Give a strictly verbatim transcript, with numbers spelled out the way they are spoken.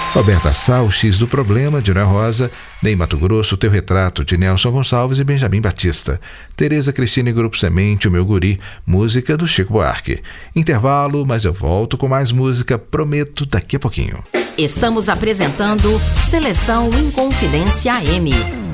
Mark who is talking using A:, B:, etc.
A: Roberta Sá, o X do Problema, de Noel Rosa. Ney Mato Grosso, Teu Retrato, de Nelson Gonçalves e Benjamin Batista. Tereza Cristina e Grupo Semente, O Meu Guri, música do Chico Buarque. Intervalo, mas eu volto com mais música, prometo, daqui a pouquinho.
B: Estamos apresentando Seleção Inconfidência A M.